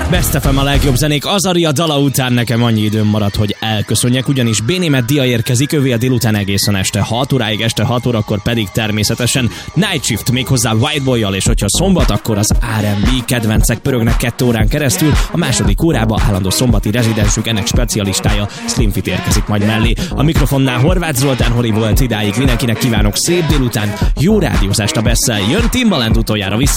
Best FM a legjobb zenék, Azari a dala után nekem annyi időm maradt, hogy elköszönjek, ugyanis B-Német Dia érkezik, ővé a délután egészen este 6 óráig, este 6 órakor pedig természetesen Night Shift, méghozzá White Boy-jal, és hogyha szombat, akkor az R&B kedvencek pörögnek 2 órán keresztül, a második órába állandó szombati rezidensük, ennek specialistája Slim Fit érkezik majd mellé. A mikrofonnál Horváth Zoltán Hori volt idáig, mindenkinek kívánok szép délután, jó rádiózást a Besszel, jön Timbaland utoljára vissza